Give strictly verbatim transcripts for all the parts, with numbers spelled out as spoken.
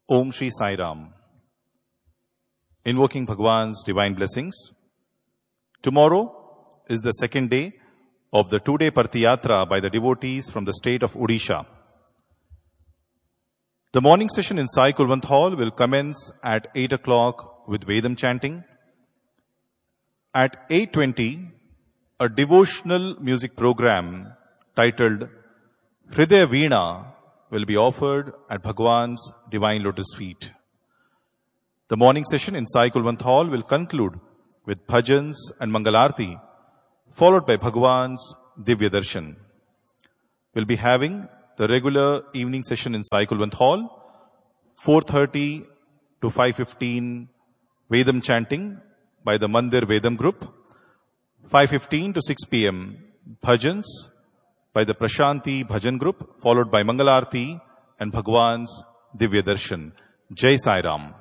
Om Shri Sai Ram. Invoking Bhagwan's divine blessings. Tomorrow is the second day of the two-day Partiyatra by the devotees from the state of Odisha. The morning session in Sai Kulwant Hall will commence at eight o'clock with Vedam chanting. At eight twenty, a devotional music program titled Hridaya Veena will be offered at Bhagwan's divine lotus feet. The morning session in Sai Kulwant Hall will conclude with bhajans and Mangalarti, followed by Bhagwan's Divya Darshan. We'll be having the regular evening session in Sai Kulwant Hall, four thirty to five fifteen Vedam chanting by the Mandir Vedam group, five fifteen to six p.m. bhajans by the Prashanti Bhajan group, followed by Mangalarti and Bhagwan's Divya Darshan. Jai Sai Ram.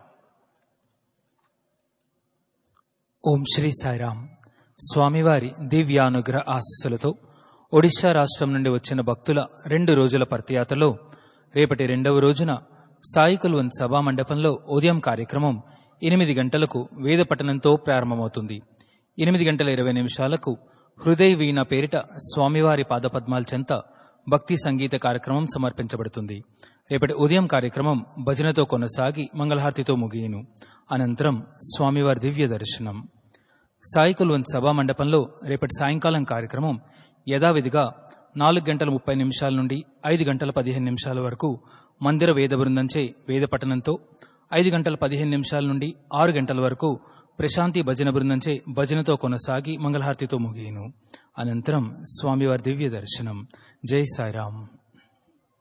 ఓం శ్రీ సాయిరామ్. స్వామివారి దివ్యానుగ్రహ ఆశీస్సులతో ఒడిశా రాష్ట్రం నుండి వచ్చిన భక్తుల రెండు రోజుల పర్తియాత్రలో రేపటి రెండవ రోజున సాయి కుల్వంత్ సభా మండపంలో ఉదయం కార్యక్రమం ఎనిమిది గంటలకు వేద పఠనంతో ప్రారంభమవుతుంది. ఎనిమిది గంటల ఇరవై నిమిషాలకు హృదయ వీణ పేరిట స్వామివారి పాదపద్మాల చెంత భక్తి సంగీత కార్యక్రమం సమర్పించబడుతుంది. రేపటి ఉదయం కార్యక్రమం భజనతో కొనసాగి మంగళహారతితో ముగియను. అనంతరం స్వామివారి దివ్య దర్శనం. సాయి కుల్వంత్ సభా మండపంలో రేపటి సాయంకాలం కార్యక్రమం యథావిధిగా నాలుగు గంటల ముప్పై నిమిషాల నుండి ఐదు గంటల పదిహేను నిమిషాల వరకు మందిర వేద బృందంచే వేద పఠనంతో, ఐదు గంటల పదిహేను నిమిషాల నుండి ఆరు గంటల వరకు ప్రశాంతి భజన బృందంచే భజనతో కొనసాగి మంగళహారతితో ముగియను. అనంతరం స్వామివారి దివ్య దర్శనం. జై సాయిరామ్.